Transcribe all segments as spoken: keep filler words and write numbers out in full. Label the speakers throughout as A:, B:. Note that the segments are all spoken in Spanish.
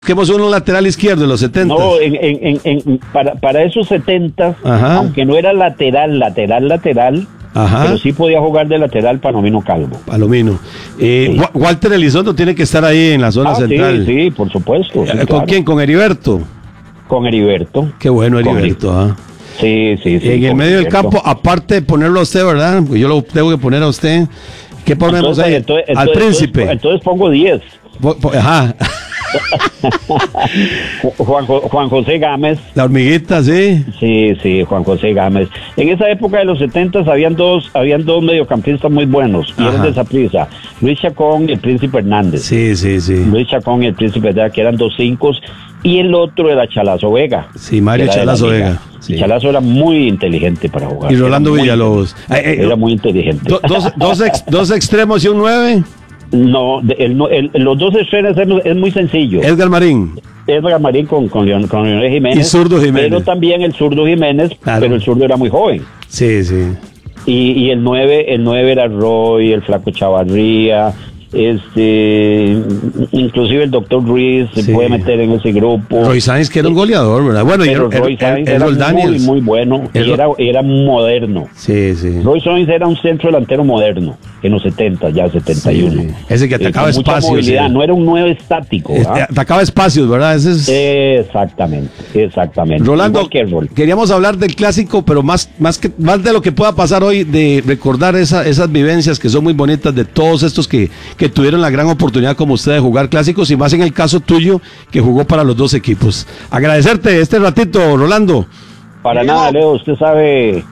A: Busquemos uno lateral izquierdo de los setenta.
B: No, en, en, en, en, para, para esos setenta, aunque no era lateral, lateral, lateral, Ajá. pero sí podía jugar de lateral Palomino Calvo.
A: Palomino. Eh, sí. Walter Elizondo tiene que estar ahí en la zona
B: ah,
A: central.
B: Sí, sí, por supuesto. Sí,
A: ¿Con
B: claro.
A: quién? ¿Con Heriberto?
B: Con Heriberto.
A: Qué bueno Heriberto, ¿ah?
B: Sí, sí, sí.
A: En el medio del campo, aparte de ponerlo a usted, ¿verdad? Yo lo tengo que poner a usted. ¿Qué ponemos
B: entonces,
A: ahí?
B: Entonces,
A: Al
B: entonces,
A: príncipe.
B: Entonces, entonces pongo diez.
A: Ajá.
B: Juan, Juan José Gámez.
A: La hormiguita, sí.
B: Sí, sí, Juan José Gámez. En esa época de los setentas habían dos, habían dos mediocampistas muy buenos, y eran de Saprissa, Luis Chacón y el Príncipe Hernández.
A: Sí, sí, sí.
B: Luis Chacón y el Príncipe Hernández, que eran dos cinco, y el otro era Chalazo Vega.
A: Sí, Mario Chalazo Vega. Sí.
B: Chalazo era muy inteligente para jugar.
A: Y Rolando
B: era
A: Villalobos.
B: Muy, eh, era muy inteligente.
A: Do, dos, dos, ex, dos extremos y un nueve.
B: No, el, el, el, los dos extremos es, es muy sencillo.
A: Edgar Marín.
B: Edgar Marín con, con, Leon, con Leonel Jiménez.
A: Y Zurdo Jiménez.
B: Pero también el Zurdo Jiménez, claro. Pero el Zurdo era muy joven.
A: Sí, sí.
B: Y, y el nueve, el nueve era Roy, el Flaco Chavarría, este, inclusive el doctor Ruiz se sí. puede meter en ese grupo.
A: Roy Sainz, que era un goleador, ¿verdad? Bueno,
B: pero
A: y
B: Roy Sainz era muy, muy bueno y era, era moderno.
A: Sí, sí.
B: Roy Sainz era un centro delantero moderno en los setenta, ya setenta y uno.
A: Sí, ese que atacaba eh, espacios.
B: Mucha movilidad, sí. No era un nueve estático.
A: Eh, atacaba espacios, ¿verdad? Ese es...
B: Exactamente, exactamente.
A: Rolando, queríamos hablar del clásico, pero más, más, que, más de lo que pueda pasar hoy, de recordar esa, esas vivencias que son muy bonitas de todos estos que, que tuvieron la gran oportunidad como usted de jugar clásicos, y más en el caso tuyo, que jugó para los dos equipos. Agradecerte este ratito, Rolando.
B: Para Leo. Nada, Leo, usted sabe...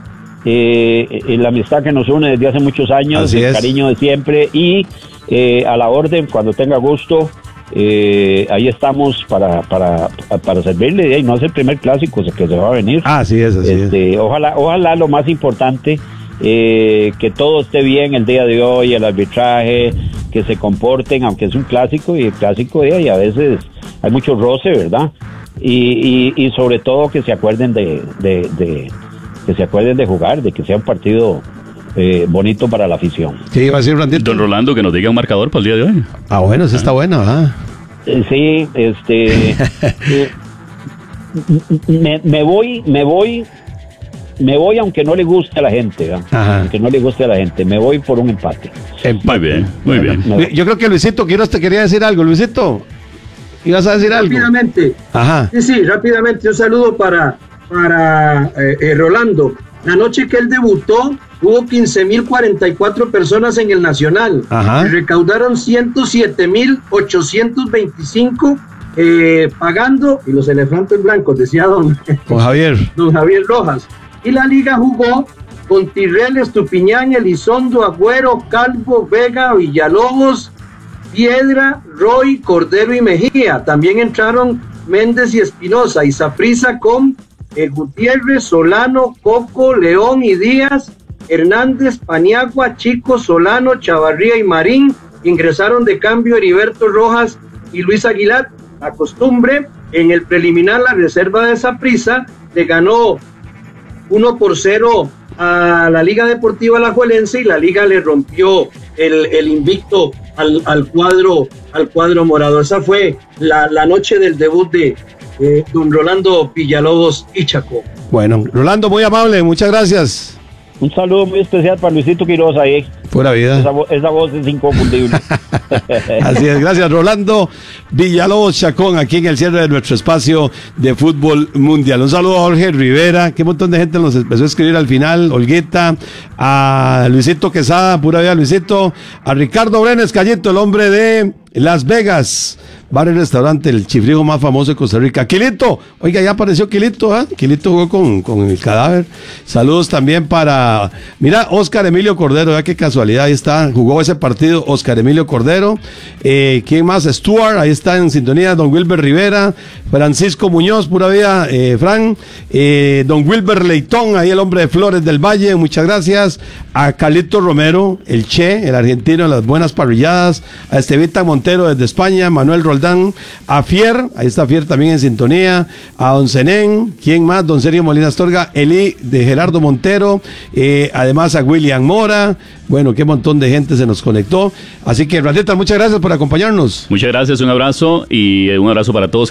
B: Eh, eh, la amistad que nos une desde hace muchos años,
A: Así
B: el
A: es.
B: cariño de siempre y eh, a la orden cuando tenga gusto, eh, ahí estamos para para para servirle. Y no es el primer clásico que se va a venir.
A: Ah, así es, así
B: este,
A: es.
B: Ojalá, ojalá lo más importante, eh, que todo esté bien el día de hoy, el arbitraje, que se comporten, aunque es un clásico y el clásico de ahí a veces hay mucho roce, ¿verdad? Y, y, y sobre todo que se acuerden de, de, de que se acuerden de jugar, de que sea un partido eh, bonito para la afición.
A: ¿Qué iba a decir, Randito?
C: Don Rolando, que nos diga un marcador para el día de hoy.
A: Ah, bueno, eso está bueno, ¿ah?
B: Eh, sí, este... eh, me, me voy, me voy, me voy aunque no le guste a la gente, ¿verdad? Aunque no le guste a la gente, me voy por un empate.
A: empate.
C: Muy bien, muy bien.
A: Yo creo que Luisito Quiroz te quería decir algo, Luisito. ¿Ibas a decir algo?
D: Rápidamente.
A: Ajá.
D: Sí, sí, rápidamente. Un saludo para... para eh, eh, Rolando. La noche que él debutó hubo quince mil cuarenta y cuatro personas en el Nacional.
A: Ajá.
D: Y recaudaron ciento siete mil ochocientos veinticinco eh, pagando, y los elefantes blancos, decía don,
A: don Javier
D: don Javier Rojas. Y la liga jugó con Tirrell, Estupiñán, Elizondo, Agüero, Calvo, Vega, Villalobos, Piedra, Roy, Cordero y Mejía. También entraron Méndez y Espinosa, y Saprissa con Eh, Gutiérrez, Solano, Coco, León y Díaz, Hernández, Paniagua, Chico, Solano, Chavarría y Marín. Ingresaron de cambio Heriberto Rojas y Luis Aguilar. A costumbre, en el preliminar la reserva de Saprissa le ganó uno por cero a la Liga Deportiva Alajuelense, y la liga le rompió el, el invicto al, al cuadro al cuadro morado. Esa fue la, la noche del debut de Eh, don Rolando Villalobos y Chacón.
A: Bueno, Rolando, muy amable, muchas gracias.
B: Un saludo muy especial para Luisito Quiroz ahí.
A: Pura vida.
B: Esa, vo esa voz es inconfundible.
A: Así es, gracias Rolando Villalobos Chacón, aquí en el cierre de nuestro espacio de fútbol mundial. Un saludo a Jorge Rivera, que un montón de gente nos empezó a escribir al final, Olguita, a Luisito Quesada, pura vida Luisito, a Ricardo Brenes Callito, el hombre de Las Vegas, bar y restaurante, el chifrijo más famoso de Costa Rica. Quilito, oiga, ya apareció Quilito, ¿eh? Quilito jugó con, con el cadáver. Saludos también para, mira, Oscar Emilio Cordero, ya qué casualidad, ahí está, jugó ese partido Oscar Emilio Cordero. Eh, ¿Quién más? Stuart, ahí está en sintonía, don Wilber Rivera, Francisco Muñoz, pura vida, eh, Fran, eh, don Wilber Leitón, ahí el hombre de Flores del Valle, muchas gracias. A Calito Romero, el Che, el argentino de las buenas parrilladas, a Estevita Montero desde España, Manuel Roldán Roldán, a Fier, ahí está Fier también en sintonía, a Don Zenén, ¿quién más? Don Sergio Molina Astorga, Eli de Gerardo Montero, eh, además a William Mora, bueno, qué montón de gente se nos conectó, así que Raceta, muchas gracias por acompañarnos.
C: Muchas gracias, un abrazo y un abrazo para todos.